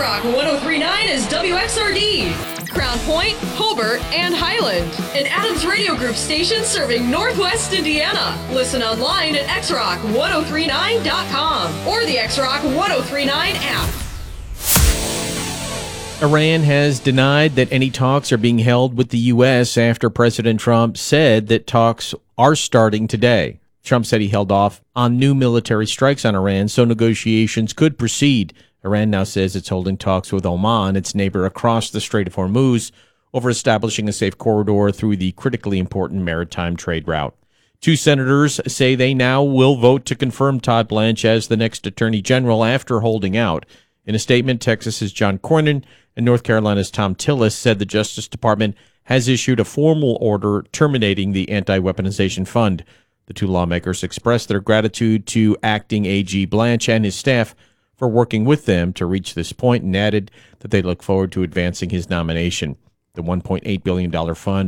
X-Rock 103.9 is WXRD, Crown Point, Hobart, and Highland. An Adams Radio Group station serving Northwest Indiana. Listen online at xrock1039.com or the X-Rock 1039 app. Iran has denied that any talks are being held with the U.S. after President Trump said that talks are starting today. Trump said he held off on new military strikes on Iran so negotiations could proceed. Iran now says it's holding talks with Oman, its neighbor across the Strait of Hormuz, over establishing a safe corridor through the critically important maritime trade route. Two senators say they now will vote to confirm Todd Blanche as the next attorney general after holding out. In a statement, Texas's John Cornyn and North Carolina's Tom Tillis said the Justice Department has issued a formal order terminating the anti-weaponization fund. The two lawmakers expressed their gratitude to acting AG Blanche and his staff for working with them to reach this point and added that they look forward to advancing his nomination. The $1.8 billion fund